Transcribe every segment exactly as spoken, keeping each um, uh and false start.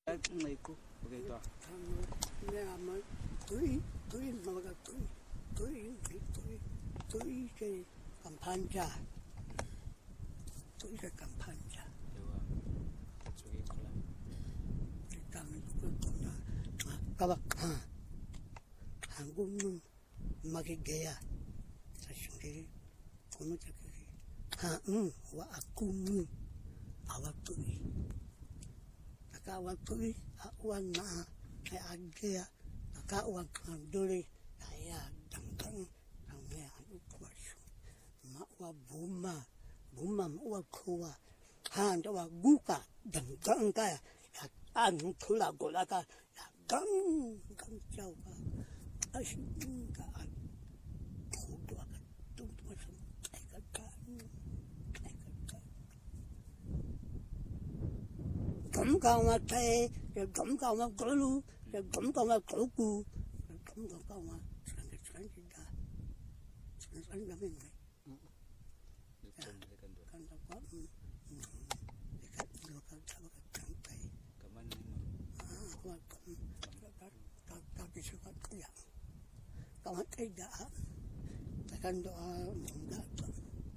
Này cô, ok đó. Nè mà tôi tôi mà cái tôi tôi tôi tôi cái cầm pan trà, tôi cái cầm pan trà. 저기 콜라. 일단 그거구나. 까봐. 한국은 막이 개야. 사실이 고무 자기. 아, 응. 와 아쿠무. 아와 또이. 아까 와 또이. 아와 나. 아게야. 아까 와 kan돌이. 아야 당당. 당내 한국 거쇼. 마와 부마. 부마 와 코와. 한도 와 구가 당당가야. ăn thử là gọi là cái là cắn cắn trâu và ở sinh cả thủ đoạn cái tung tung sống cái cái cái cái cái cấm cao mà thế cái cấm cao mà cổ lu cái cấm cao mà cổ cu cái cấm cao cao mà sáng cái sáng gì đó sáng sáng là mình này cái cái đó quá cái cái đó cái cái cái cái tapi suka ya kawan tidak tekan doa mendatang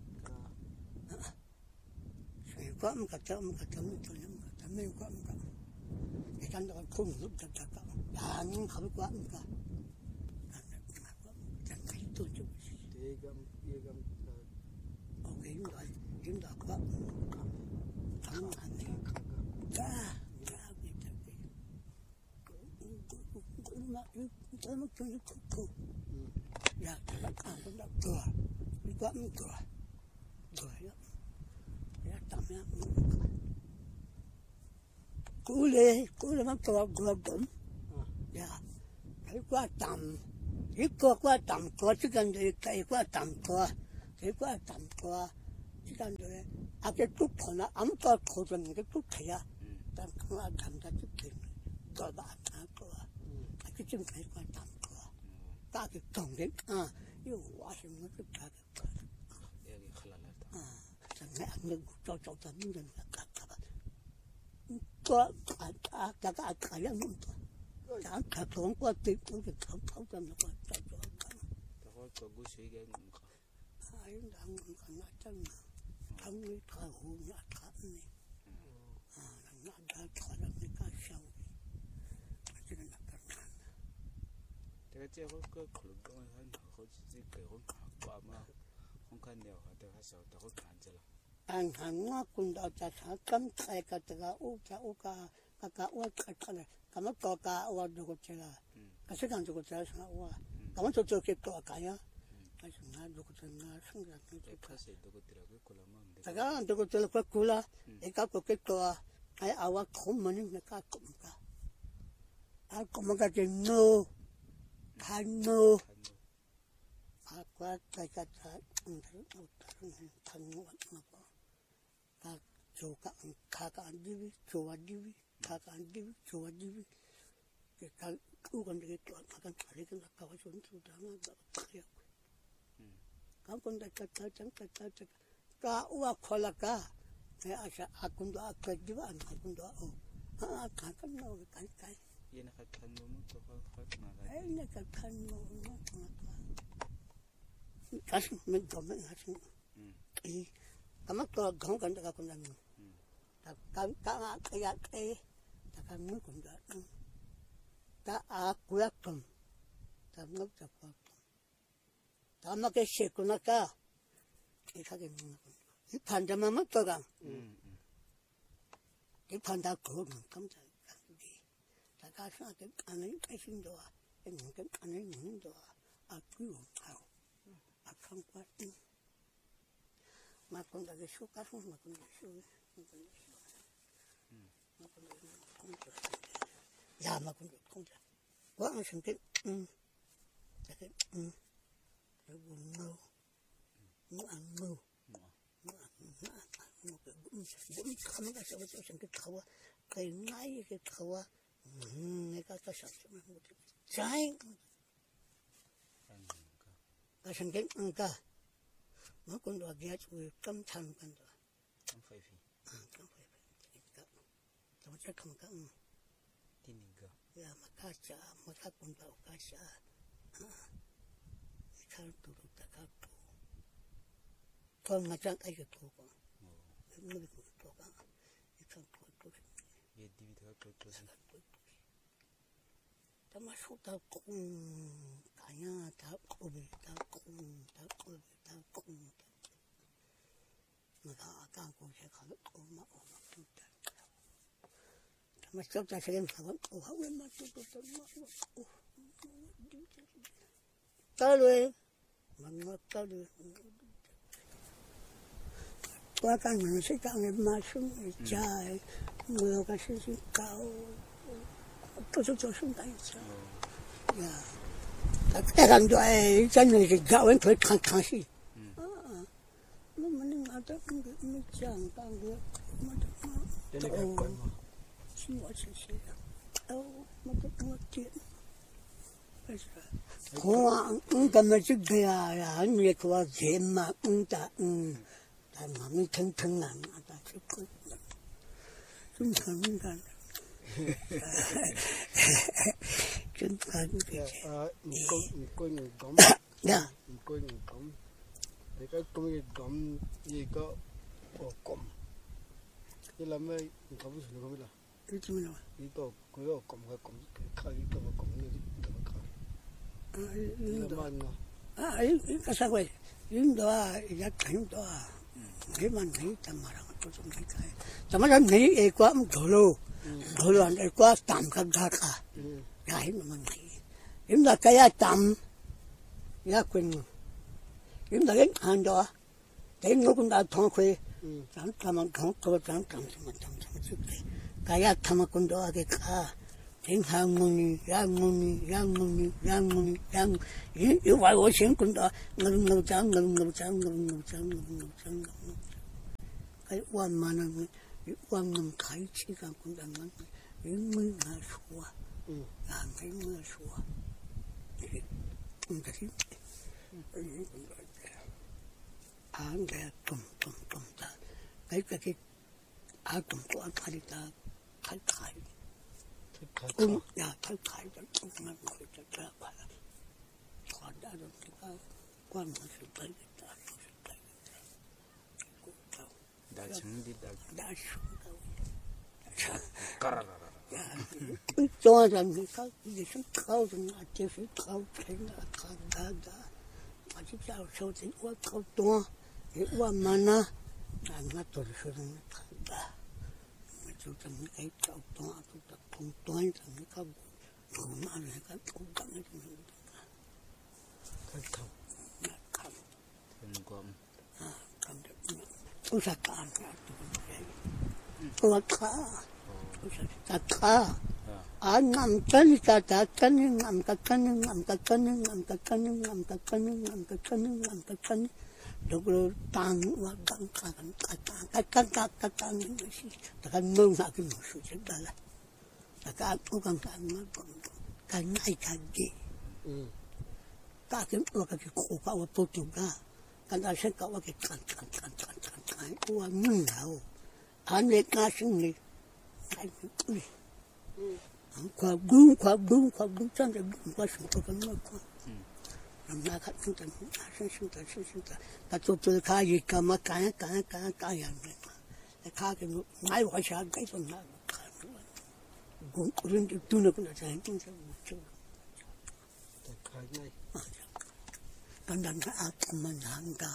saya kuat mengkata mengkata mengkata mengkata mengkata mengkata tekan doa pun sudah datang dan kami kuat mengkata dan itu juga 대감 예감 oke ini doa ini doa kuat kamu aneh dah mà tôi nó chơi cực cực, ya các bạn cũng đã cười, đi qua cũng cười, cười lắm, ya tạm nhá, cú lê, cú lê mà cười cười đúng, ya cái qua tạm, cái qua qua tạm qua chỉ cần để cái qua tạm qua, cái qua tạm qua, chỉ cần để à cái chút thôi là ấm qua thôi rồi cái chút thôi à, tạm không ăn tạm ra chút tiền, rồi bạn ăn qua. cái chân phải quan trọng của ta cái tổng đến à yêu hóa sinh nó rất là à chẳng lẽ anh đừng cho cho tao mình đừng là cả cả có cả cả cả cả cả những người cả cả thốn qua tiền cũng được thấu thấu cho nó qua cho cho đó có bút suy cái ngon không ai đang còn nói chân thằng ấy thằng hùng nhá thằng này à nó đã thằng nó mới có sâu 제가 제가 그 그런 거는 한 거지 그 혼과 막 혼칸네요. 하다 하서 더 혼칸잖아. 안 한나 군다 자사 깜짝이야 가다가 오자 오가 가가 와 가가네. 가면 거가 와 누구 제가. 그 시간 주고 제가 와. 가면 저쪽에 또 가야. 그래서 나 누구 전화 생각 좀 파세 누구더라고 콜라만. 제가 누구 들 콜라. 내가 그렇게 또 아이 아와 고문이 내가 꼼가. 아 꼼가 됐노. Thanu, aku kata kata untuk untuk thanu apa? Kak juga kakak andi, coba andi, kakak andi, coba andi. Kita bukan begitu, akan cari kan kawan sudah nggak kaya. Kamu pun kata kata kata kata, kau apalah kah? Saya asal aku dah aku juga aku dah oh, ah kakak mau kai kai. Iya nak kan mau tu kau kau mana? Eh nak kan mau mau apa? Kasih mencoba kasih. Eh, kamu tu gang kan tak kau nak. Tak kan tak kaya eh, tak kan mau kau nak. Tak aku akan. Tak mau tak apa. Tak mau ke sekuna ka. Eh kaki mau. Ini pandai mama tu kan. Ini pandai kau kamu tak. 가서 그 안에 계신 도와 그 안에 있는 도와 아끼고 가요 아칸 과팅 마콘다게 쇼가서 마콘다 쇼 마콘다 야 마콘다 통자 와 신께 음 이렇게 음 그리고 뭐 뭐안뭐 뭐뭐 카메라 저거 신께 타와 그 나이게 타와 내가 또 셨으면 못해. 자잉. 가슴 게 응가. 뭐 건도 아기야 주고 깜찬 건도. 깜파이피. 아, 깜파이피. 그러니까. 저 잠깐만 응. Tininga. Ya makasha, makakunga ukasha. Ikalturu takatu. Tuan macam aja tu kan. Mungkin tu kan. Ikan tu tu. Ya di bidang tu tu. Termasuk tak kong, kaya tak kong, tak kong, tak kong, tak kong. Maka akan kong saya kalau kong mak orang tu tak. Termasuk tak sering kawan, oh hawe masuk tu tak mak oh. Tahu eh, mana tahu. Kau kan manusia tak ada masuk, cai, mula kasih si kau. Tôi cho chúng ta chứ, ya, cái làm cho ai chân này thì gạo anh phải thằng thằng gì, à, nó mình ngã tới cũng được, mình chẳng tăng được, mà được mà, xin lỗi xin xin, đâu, mà được mà chuyện, bây giờ, hoa, ông cầm cái chiếc bè à, anh biết qua chuyện mà ông ta, ông, ta mà mình thân thân làm, ta chịu không, chúng ta mình cần. Chúng ta dạ cô cô người cống dạ cô người cống thì cái cô người cống gì có ở cống như là mấy người cống gì không biết là cái gì mà đi tổ cái ở cống cái cống cái khai cái tổ cống như thế cái khai à là mà à ấy cái sao vậy những đó giá thành đó cái mà nghĩ tầm mà tôi không thấy cái tầm mà nghĩ ấy quá một chỗ luôn thôi là để qua tạm các gà cả, cái mà mình thấy, chúng ta cái tạm, giá quyền, chúng ta cái hàng đó, cái nó cũng đã thông khuê, chẳng tham ăn không có chẳng tham mà chẳng tham chút cái tham ăn cũng đó cái cả, tiếng hàng moni, hàng moni, hàng moni, hàng moni, hàng, những những vài bộ tiếng cũng đó, ngâm ngâm chẳng ngâm ngâm chẳng ngâm ngâm chẳng ngâm ngâm chẳng ngâm, cái quan mà nó quan ngâm khai chỉ cảm cũng đang ngâm, những mưa ngã xuống, làm cái mưa xuống, không thấy, những con gọi án để tùng tùng tùng ta, cái cái cái án tùng của án khai ta khai khai, cũng nhà khai khai cho chúng nó ngồi cho ra bài, còn đã được cái quan ngâm sự tới cái ta, sự tới cái ta, đã chứng đi đã đã xuống đâu. Cho rằng người ta gì cũng khâu rồi mà chỉ phải khâu cái là khâu đá đá mà chỉ sao sau thì qua khâu to thì qua mà na làm nó tổ chức nó khâu đá mà chú tâm cái khâu to chú tập thông toán rồi nó khâu đủ mà này cái cũng đặng cái gì cái khâu khâu thành công à khâu được tôi sẽ làm cái tôi khá ta khá à ngắm chân ta ta chân ngắm cái chân ngắm cái chân ngắm cái chân ngắm cái chân ngắm cái chân ngắm cái chân lúc rồi tăng và tăng cái cái cái cái cái cái tăng những cái gì ta cái mông hạ cái một số chuyện đó là ta cái cố gắng cái mà cái này cái gì cái cái cái cái khổ cái và tổ chức cái cái đó sẽ có cái cái cái cái cái cái cái của mình nào anh ấy cái sinh này cái gì qua đúng qua đúng qua đúng chân là đúng qua sự của nó qua làm ra khách chúng ta sinh sinh ta sinh sinh ta ta做做开业干嘛干干干干样的嘛那开个买外销给从那看我我人就都那个那在东山我就 cái khai này 当然他啊他们难的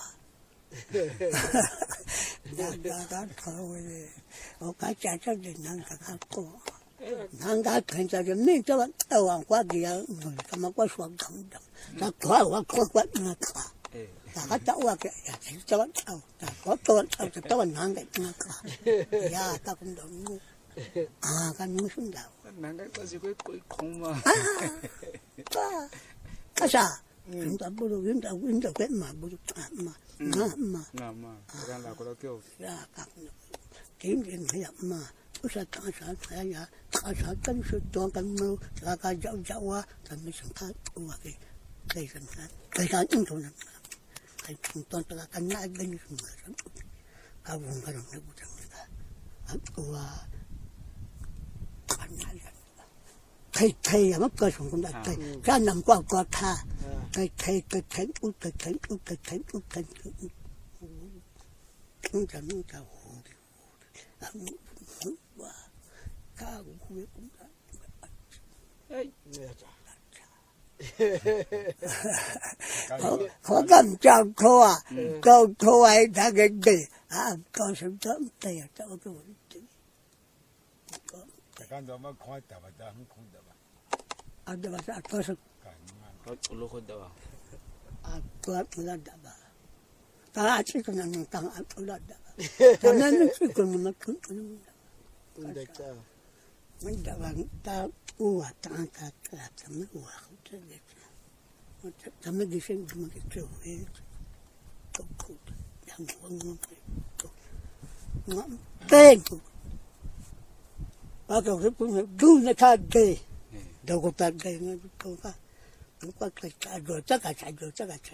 难的他可为我刚讲这里难的他过 nàng đã thành ra những nơi cho bạn tàu hàng qua kia người ta mà qua xuống không được ta có qua qua qua mà cả ta có cháu qua kia cho bạn tàu ta có tôi tàu cho tôi nàng cái mà cả ya ta cũng懂 à cái những xuân đầu nàng cái có gì cái quỷ không mà à cái sao chúng ta bố chúng ta chúng ta quét mà bố mà mà mà mà đang là có kêu ya các kiếm tiền hay mà不是当时哎呀，他说真是多跟猫，那个叫叫啊，咱们想他我给给人看，给他印度人看，还从当这个跟那跟什么什么，他问个人那不成那个，啊我看那人， thầy thầy à mất cơ sống cũng đã thầy ra nằm qua qua tha thầy thầy thầy thầy út thầy thầy út thầy thầy út thầy không cho nó cho hồ đi và cá cũng không biết cũng đã khó cầm trong thua câu thua ấy đã cái gì à con sống sớm tiền cho cái vấn đề kan do ma khoi ta ba da khong da ba ada bahasa atas Kau ulu kau dah. kuat mulat dah. Tak asyik kena tang mulat dah. Karena ni kena makan. Tidak tahu. Tidak bang tak uat tang tak tak sama uat tu je. Macam sama di sini cuma kita eh. Kau yang ngomong tu. Ngam teng. Aku tu pun dulu nak ada. Dah kau tak ada ni tu kan. Kau tak ada, tak ada, tak ada.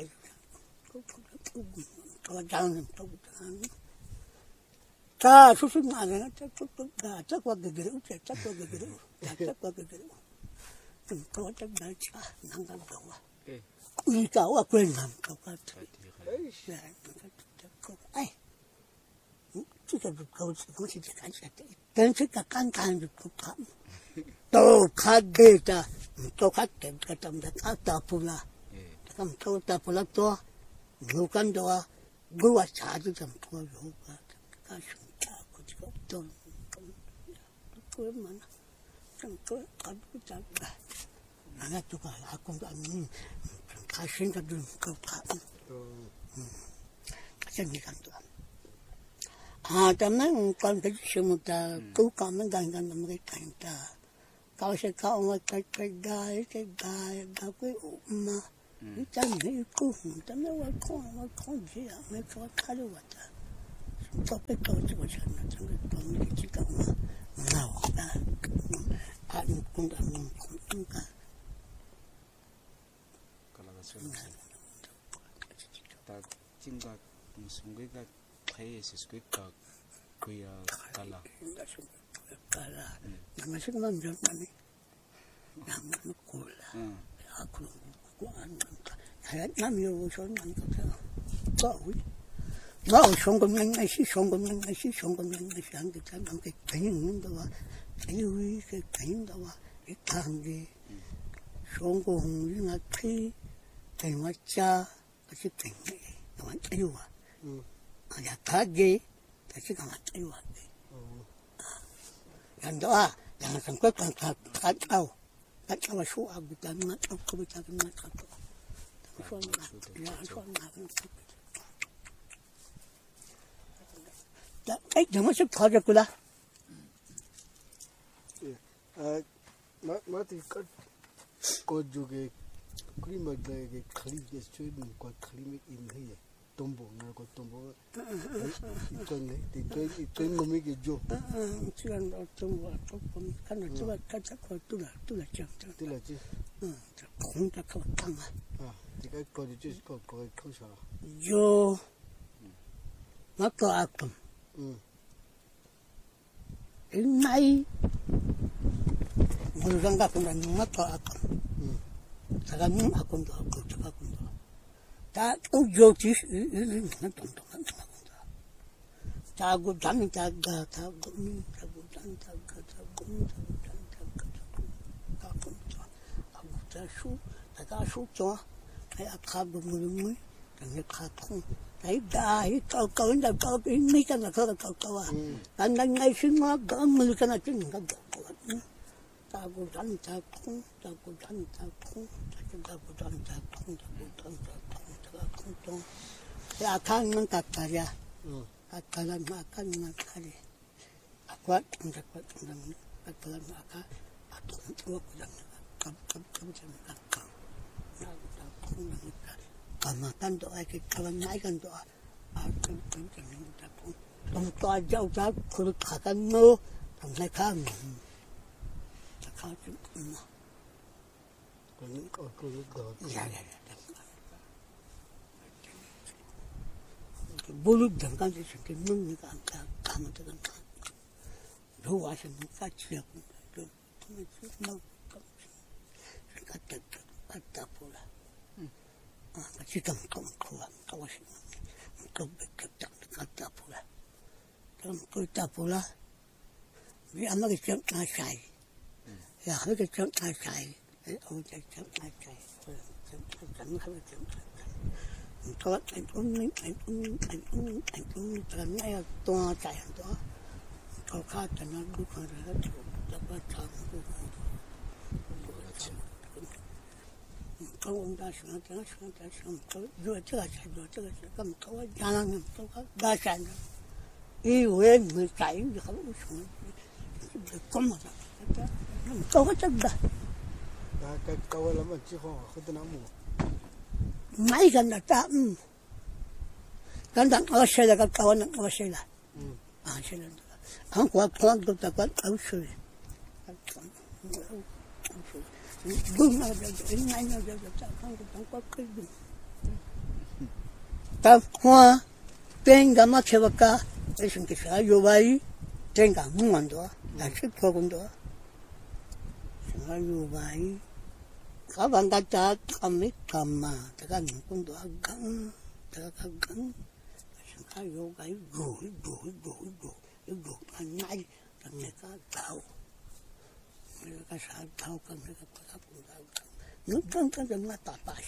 Kau jangan tu jangan. Tak susah mana, tak tak tak tak kau gegera, tak tak kau gegera, tak tak kau gegera. Kau tak baca, nanggal kau. Ini kau aku yang kau kata. Eh, kita kau kau sih cakap cakap. Dan kita kan kan itu kan. Tahu kaget dah, tahu kaget kata mereka tak pula. Kamu tahu tak pula tu, bukan doa, gua cari jam tu juga. Kasih aku juga tu, tu mana, tu aku tak. Anak tu kan aku tak ni, kasih kat tu kau kan. Kasih ni kan tu. Ah, tapi kan kerja semua tu kami gangan mereka kita. Kau sekarang orang kerja, kerja, tapi umma, kita ni kau, tapi orang kau, orang kau dia, mereka kalau ada, tapi kau cuba cakap, tapi kau ni cakap mah, mau dah, aku pun dah mungkin kan. Kalau macam tak cinta, sungguh tak kaya sesuatu tak kaya kalah. Kalah, nama saya mana ni? Nama Nukula. Aku kuan, saya nama yo so nama kata. Kau, kau songkom nang nasi, songkom nang nasi, songkom nang nasi. Ang kita nang kekain dawa, ayui kekain dawa, ikangi. Songkom nang kaki, kay macam kasi kaya, kawan ayuwa. Ada kaki, kasi kawan ayuwa. Yang doa, jangan sampai kan kacau, kacau suah bukan macam kebijakan macam tu. Suah nak, ya suah nak. Eh, jangan sebab kerja pula. Ah, mak mak tu kau kau juga kelima lagi kali je sudah kau kelima ini. Tumbuh, nak kau tumbuh. Itu ni, itu itu ngomong ke jo. Jangan tumbuh, tumbuh. Kan tu lah, kacau kau tu lah, tu lah cang. Tu lah je. Hmm, kau tak kau tang. Ah, jika kau jadi kau kau kau salah. Jo, maka aku. Hmm. Ini, mungkin aku nak maka aku. Sekarang aku tu aku cakap aku tu. Tak ujuk sih, ini nak tong-tong nak aku tu. Tahu jangan jaga, tahu ni, tahu jangan jaga, tahu ni, tahu jangan jaga, tahu aku tu. Aku tak su, tak su tu. Saya akan bermula-mula dengan kata. Saya dah, kau kau ini kau ini kan kau kau kau. Tandang ngai semua kau melihat nak tinggal kau. Tahu jangan jaga, tahu jangan jaga, tahu jangan jaga, tahu jangan jaga. Ya akan mengkatakan, katakan akan mengkatakan. Aku akan dapat dengan katakan akan atau aku akan kau kau kau jangan kau. Aku nak kamakan doa kita kawan naikkan doa. Aku jangan kau. Kamu doa jauh jauh kurut akan no, sampai kamu. Cakap tu. Kau kau kurut doa. Ya ya. Bulu dengan sesuatu mungkin kan kamu dengan kan. Dua macam kaciak, tu macam mau 갔다 갔다 보라. 아, 같이 좀 컴컴 가와시. 또 갔다 갔다 보라. 좀 갔다 보라. 왜 아마게 좀 아샤이. 야, 하게 좀 아샤이. 어제 좀 아샤이. 좀 하게 좀 tôi anh uống anh uống anh uống anh uống là ngay toa chạy đó tôi khá cho nó đúng rồi đó tôi có chọn tôi ông ta xuống ta xuống ta xuống tôi rồi chưa chạy rồi chưa chạy cầm tôi ra năng tôi có đa chạy đó ý quên người chạy thì không có xuống có mà tôi có chắc đó cái câu là mà chỉ họ không thể nào mua mấy gần là ta um gần đang ở xe là cái cầu nó ở xe là à xe là hắn qua qua tôi ta qua ở xe đúng là đến ngay nó giờ ta không có có cái gì ta hoa tên cái mà chơi cả cái sinh cái sao yêu vậy tên cái muốn ăn đó là thích thôi cũng đó sao yêu vậy các bạn ta cha cầm ít cầm mà ta cái những con đó gắn ta cái gắn cái vô cái gối gối gối gối cái gối anh ngay thằng này cái tàu cái sao tàu cái cái cái cái con đó nước trắng trắng trắng là tạt bát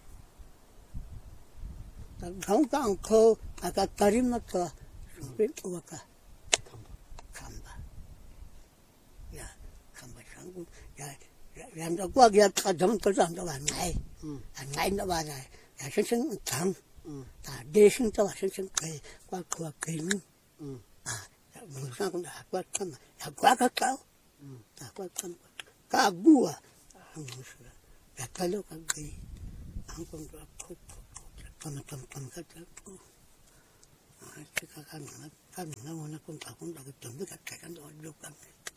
ta không có ăn khô à cái cari mà có biết uống cả khamba ya khamba sáng cũng ya làm cho qua kia ta giống tôi làm cho bạn này, anh này nó bạn này, là sinh sinh thằng, ta đi sinh cho bạn sinh sinh cây qua qua cây nữa, à, mình sang cũng đã qua cắm, đã qua các cháu, đã qua cắm, cá bùa, không được, đã cái lúc cái gì, anh cũng đã có, cầm cầm cầm cái cháu, à, cái cái cái nó cái nó nó cũng ta cũng đã cái chuẩn bị cái cái đó được cầm,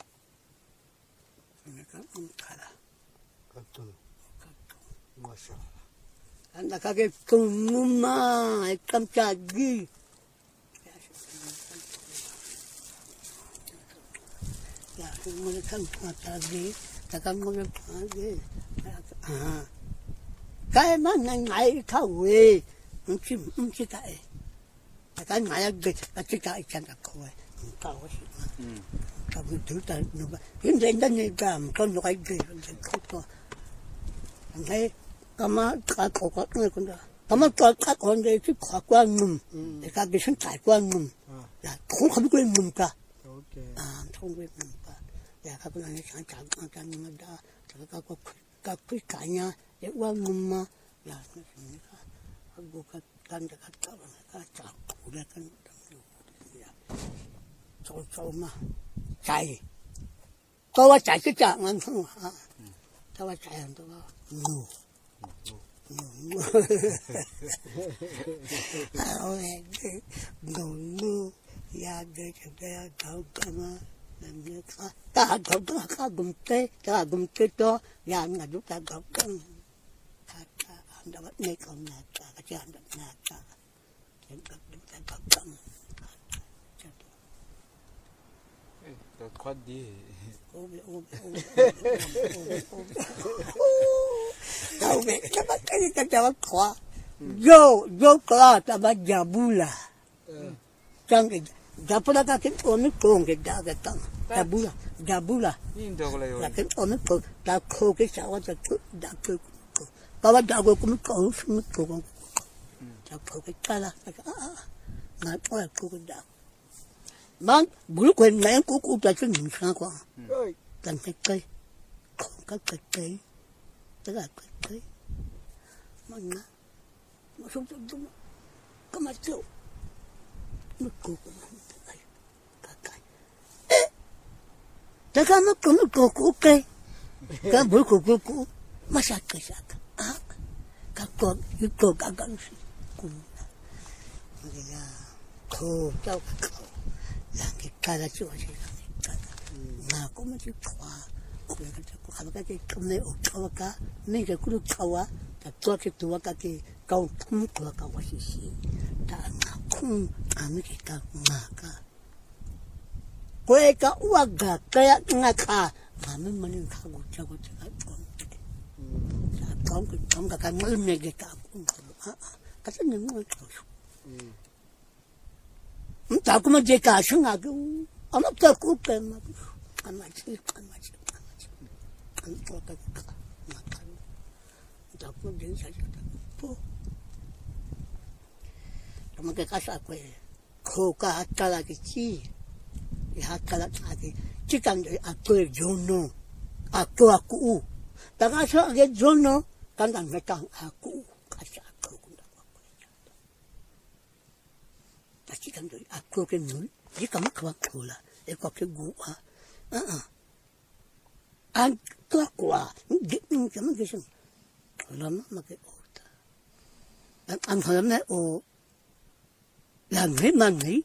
cái cái ông thà là Betul. Masya Allah. Anda kakek kumuma ikan cagi. Ya, kumuma ikan cagi, takkan kumuma cagi. Ah, kaya mana ngai kawe, mungkin mungkin kaya. Takkan ngai lagi, tapi kaya ikan kawe, kawe sih. Kamu tu tak nuba. Ini dah ni jam, kau nak lagi, kau ngay kama cả cổ các người cũng đó kama cho các con đây chứ khó quan mồm để các cái sinh trải quan mồm là không không quên mồm cả à không quên mồm cả là các con này sáng tạo các con mà đã các các các cái cả nhà để quan mồm mà là cái gì cả các bộ các con các cháu các cháu cụ ra con cháu cháu mà chạy cóว่าchạy cái trạng ăn không à cóว่าchạy ăn đó ngu ngu ngu ngu ya de de tao kama làm như ta ta không có có gum tê ta gum tê to ya ngà chúng ta gom cân ta ta ăn đó bắt mấy con nè ta cái chân đó nè ta cái gum chúng ta gom cân cái khoát đi ôm ôm ôm tao biết cái bắt cái cái tao bắt khóa vô vô có tao bắt jabula chẳng cái jabula cái cái ôm con cái đó cái tao jabula jabula nhìn đâu lại là cái ôm con tao khô cái sao tao cứ đã cứ tao bắt jabula cũng có không có con tao khô cái cái là cái à mà tôi khô cái đó mà bữa quên nãy cũng cũng tại cái những sao quá làm cái cây không có cái cây tức là cái cây mà nó nó không không không có mà chịu nó cố cũng không được cái cây tất cả nó cũng cố cố cây cái bữa cố cố cố mà sao cái sao à các con cái cố các con cũng là khô cháu khô là cái cây là chưa gì mà cũng mới chịu khóa, cũng cái cũng không cái cái công nghệ ổn cho cái mấy cái cũng cho á, ta cho cái tua cái cái câu thông của cái quá xí xí, ta ngã không ăn cái cái ngã cái, quay cái uống cái cái ngã cả, mà mình mình khao cho cái cái con, Kaum kaum kakak ngene gitu aku. Kata nemu terus. Entah aku mah jeka asing aku. Anak tak aku kan aku. Anak sih anak sih anak sih. Kan kota makan. Entah aku dia saja. Po. Kamu ke kasar aku. Kau kata lagi sih. Ya kata lagi. Jika aku jono. Aku aku. Tak asa age jono kan kan metang aku kasih aku kunda aku. Tapi kan aku ke nul, dia kamu kawan kula, aku ke gua. Ah ah. An aku ah, dia ni kamu kesan. Lama makai ota. An an halnya o, yang ni mana?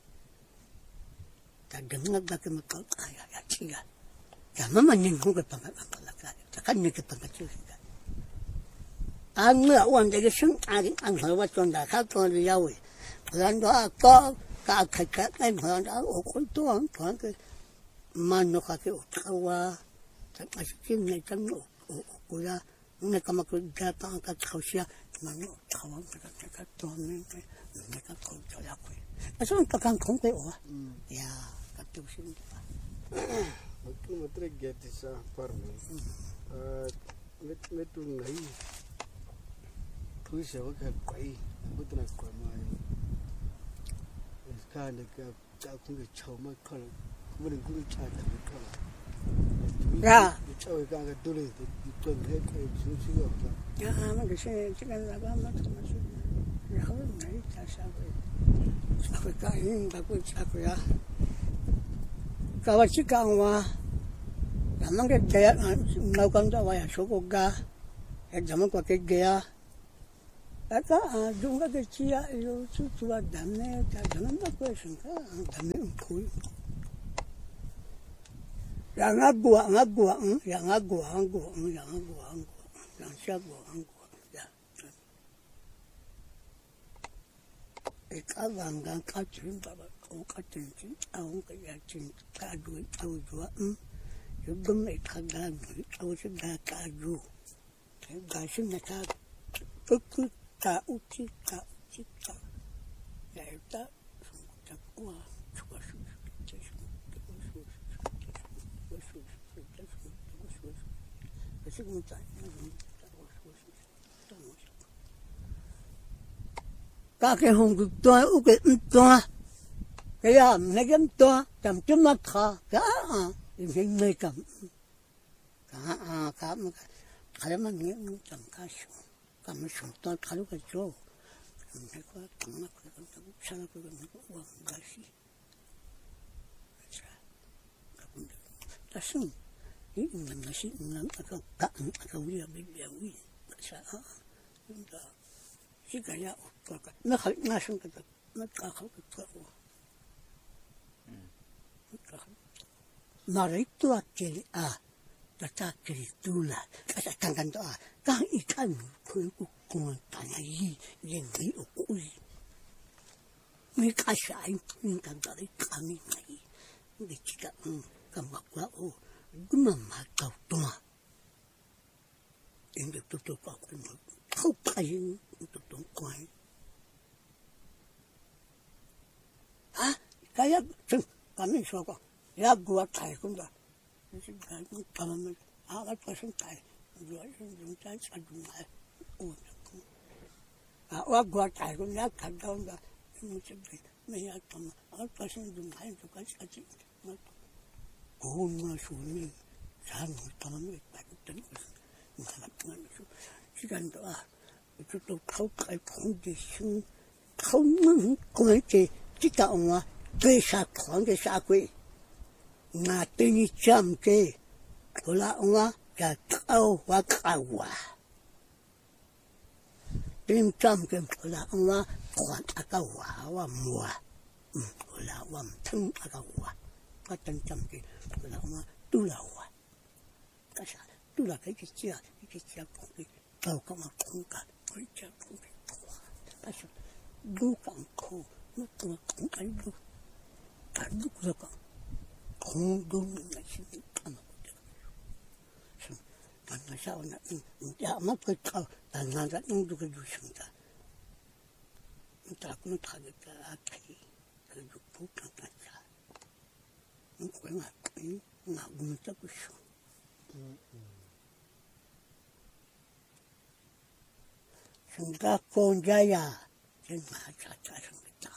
Tak dengar bagai makau ayah ya cia. Kamu mana ni kau pangkat pangkat lagi. Kan ni kepengaruh juga. Anu awak jadi seng, angin angin awak conda, kau conda jauh. Kalau doa kau, kau kakak, kau kalau okol tuan, tuan ke mana kaki utawa, tak masih kini kan okulah, ni kamu kerja pangkat kau sia, mana utawa mereka kakak tuan ni, mereka kau jalan kau. Asal kakak kau ke awak, ya kata usin tu. Aku matre gati sa parme. Met metu ngai. Kui sa ka kai. Aku tu nak kau mai. Sekarang dekat aku ke cau mai kau. Kemudian aku cari tak kau. Ya. Cau kan ke dulu tu tuan dia ke susu apa. Ya, macam saya cakap apa macam macam. Ya, kalau ngai tak sampai. Sampai kain, aku sampai ya. Kawan cakap wah. Zaman ke gaya, melakukan tu awak yang sokong ga, zaman kau ke gaya, Aka dunga ke chia yo tu tu adame ta zaman na question ka adame umpui. Yang aku aku yang aku aku yang aku aku yang siapa aku ya. Eka bangga kacun baba kau kacun cin awang kaya cin kadu tahu jua um. Jugum eka dalam tahu sudah kadu. Gasin nak pukul tak uci tak uci tak, ya itu tak kuah cuba cuba cuba cuba cuba cuba cuba cuba kasi kung tayo kakek hong doa uke doa kaya negam doa jam cuma kah kah ini negam kah kah kalau mana jam kasih kami sudah kalau kerja, mereka tengah kerja tu, sana kerja mereka uang gaji. Macam, tapi ini mana sih mana agak tak agak wira beli awi, macam, kita si gaya apa? Nak nak sih kita nak kau kita apa? Mari tu akili ah. Kata keritulah, kata tangkan doa, kang ikan kau kau tanya ini ini okui. Mereka sayang mereka dari kami lagi. Mereka kamu kau guna makau doa. Ini tutup aku kau kain tutup kau. Ah, kayak kami siapa? Ya gua kain kumda. Jadi kalau kamu awak pasang tay, jual jual tay sadungai, oh, awak buat tay pun ya kadang dah macam ni, macam kamu awak pasang dungai tu kan sahaja, oh masuk ni, jangan kamu ni baik terus, malah kamu tu, jika tu ah, itu tu kau kau pun disung, kau mung kau ni jika orang desa kau desa aku. Ngati ni jam ke, kalau orang kau wakawa, tim jam ke kalau orang kuat akawa wamua, kalau wam teng akawa, katan jam ke kalau orang tulawa, kasar tulah kecil kecil pun kau kamu kongka, kecil pun kau, kasar bukan kau, bukan kau kau, kau bukan 공동의 신이 까먹었다. 만나 사오나 야 맞고 타 난나자 농도가 주신다 따꾸는 타겠다 아키 그 북한 같다 그거는 나 문을 잡고 싶어 생각 혼자야 정말 자자합니다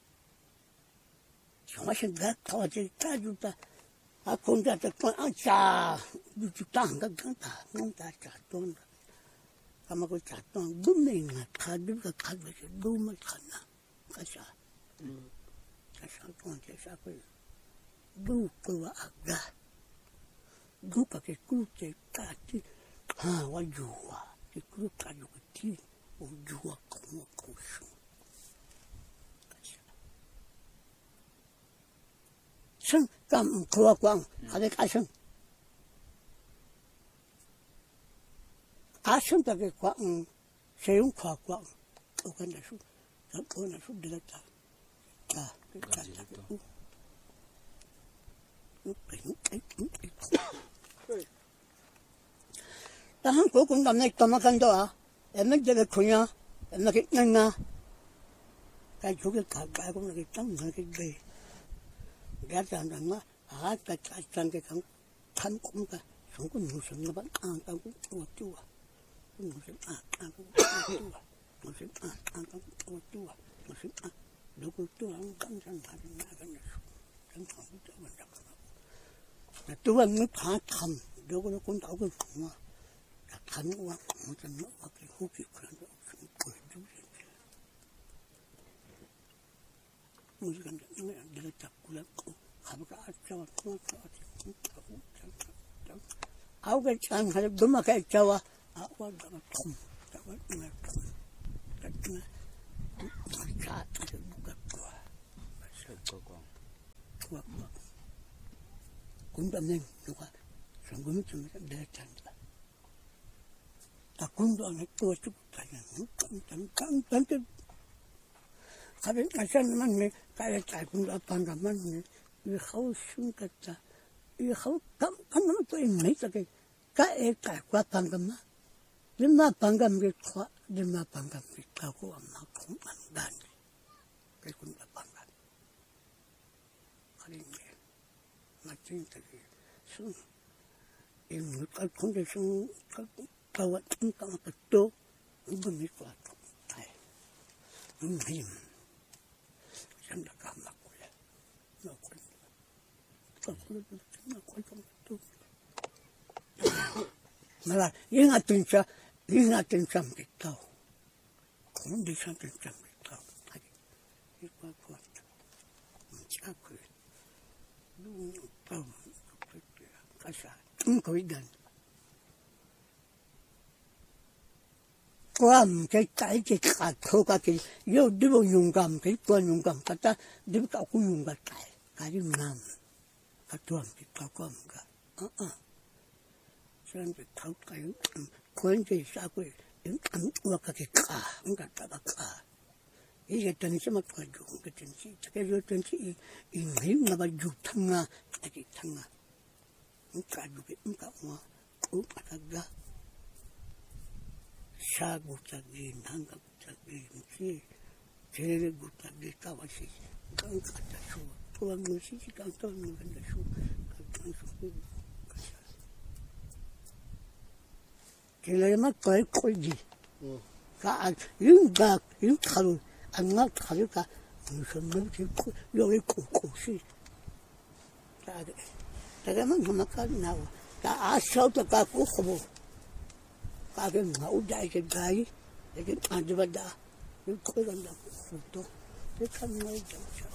정말 생각 터질 따주다 아 혼자 듣고 아자 죽다 안 간다 뭔가 자동다 아마고 자동 눈매나 가드가 가드가 너무 갔나 가자 가자 ponte saco 누구와 아가 누가 그 그렇게 같이 아 와주와 그 그렇게 가지고 뒤 오주와 como coxo 선 감 그와광 가게 가선 가선다게 광 세용 과광 오간다수 오나수 들었다 아 그까지 한 고군 남네 떠나간다 옛날 제가 그냥 옛날 그냥 가 저기 가고 나게 땅 나게 돼 가자는가 아까 자stan게 간 탄공가 저거 무슨 거 안 가고 또 또 무슨 안 가고 또 무슨 안 가고 또 또 무슨 아 누구 또안 간장 받은 나가는 정말 또 만나 또 왔는 다탐 누구는 건 나오고 뭐 간과 무슨 뭐 혹시 그런 거 없으면 보여주지 무슨 내가 잡고 가보다 아차와 통화하지 아우가 짠 하려 너무 가있자와 아우가 나가 통 나가 나 통. 같은 자 아주 누가 좋아. 실거광. 좋아. 군담내 누가 정금이 좀 내찬다. 아 군도 안 했고 쭉 가냐. 깜깜깜깜 가면 가서는 내 가야 짧은 아빠가만 이 하우스 같다. 이 하우 깜깜만 또 있네 저게 가에 갈과 방금만 님마 방금 게 과, 님마 방금 게 가고 엄마 공안단 그 군다 방금 그런 게 마침 저기 순 이 물깔 공대 순 가와 깜깜하고 또 이거 믿고 왔고 아이 음 힘 생각 안 맞고요 너 그런 거 그래도 나 거기 또 말아 이 같은 차 이 같은 참 있다고 그런 데 같은 참 있다고 아니 이거 그렇다 자 그래 누구 또 가사 좀 거기다 그럼 그 딸기 가 거가기 요 누구 용감 그 용감 갖다 누구 갖고 용감 딸 가지 남 갖고 갖고 뭔가 어어 사람들 가까이 권제 싸고 안 우악하게 가 뭔가 따라가 이게 전체 막 가지고 그랬지 저게 전체 이 매일 봐 죽탕나 아기 탕나 가지고 뭔가 와 오빠가 사고자기 난가자기 지 제일 고자기 까와시 강 갖다 줘 그런 것이 강 떠는 건데 줘 강 줘 걔네만 거의 꼴지. 가, 윤가, 윤가루, 안가, 가루가, 무슨 놈이 여기 꼭꼭시. 자, 내가만 그만까지 나와. 나 아싸도 갖고 호보. 가게 나오자, 이게 가이. 이게 안 잡았다. 이거 거기 간다고. 또, 이렇게 하는 거야, 진짜.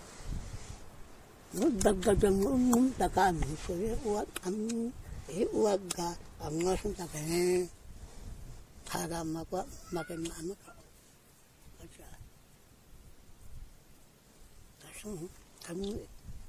뭐, 나가자, 뭐, 나가, 무슨, 우와, 안, 이 우와가, 안 가신다, 배. 사람하고, 막에 마음을 가. 가자. 가서, 가면,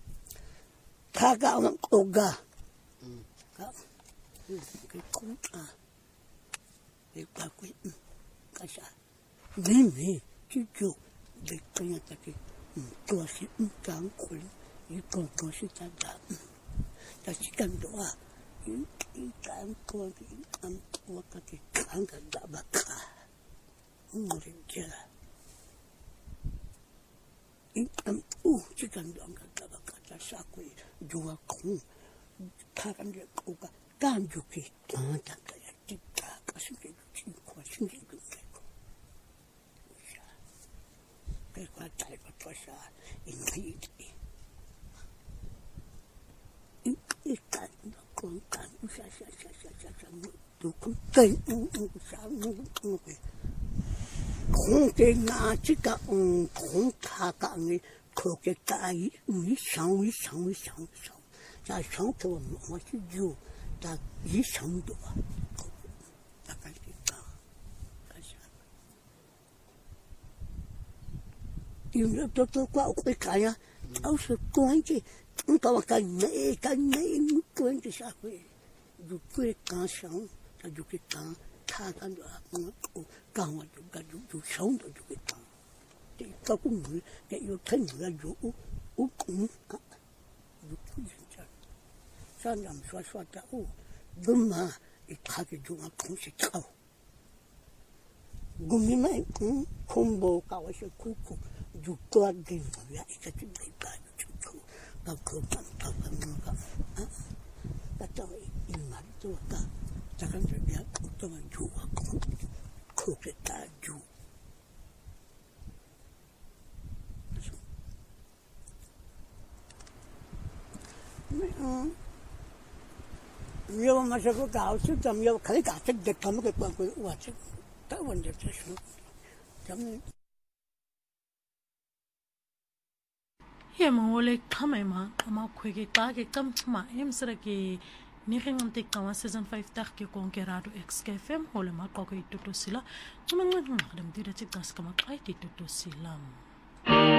가가오면 오가. 가, 그, 콩, 아. 이 갖고, 가자. 매매, 지조, 내 그냥 딱히, 도시, 깡콜, 이 건 도시 자자. 다 시간도 와. ikan ko ikan wakati kanga dabaka murinja ikan u chikan danga dabaka ta sakui jua kong karan de kuka kanjuki tanta kaya tikka kasinge chiko singe duke ya pe kwa tai kwa tosa ingiti ikan con can sa sa sa sa sa sa tu con cây sa con cái ngã chỉ cả ông con thà cả người có cái cái người sống người sống người sống sống ta sống thôi mà chỉ yêu ta ý sống được ta cái gì cả cái gì yêu nó tôi tôi qua cái cái á cháu sẽ coi chứ chúng ta cái này cái này muốn coi cái sao vậy dù cái cá sống ta dù cái cá thà cái đó nó cá mà dù cái dù dù sống đó dù cái cá thì có cũng người cái yêu thân người dù u cũng dù cái gì chứ sao làm xoa xoa ta u đúng mà cái cái dù nó cũng sẽ chao gumi mai cũng không bồ cao sẽ cú cú dù qua đi lại cái chuyện này cả kau kau tak tahu kan kau, kata iman tu kau, jangan dia tu maju aku, kau kita ju. Nhiều mà sao có gạo chứ tầm nhiều khởi cả chất dịch không cái quan cái quả chứ, các vấn đề chứ sao, chẳng he mangole khamai ma kama khwege ta ke kam ma em sra ke ni khengam te kama season five tak ke konkerado X K F M hole ma ko ke to sila chumang ngam dam dira chik das kama kai ti to silam